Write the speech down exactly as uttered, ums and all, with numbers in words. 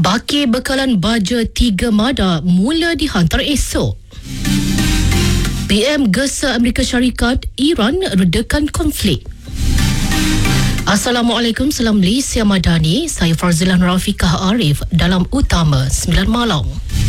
Baki bekalan baja tiga mada mula dihantar esok. P M gesa Amerika Syarikat, Iran redakan konflik. Assalamualaikum, salam Malaysia Madani. Saya Farzilan Rafiqah Arif dalam Utama sembilan Malam.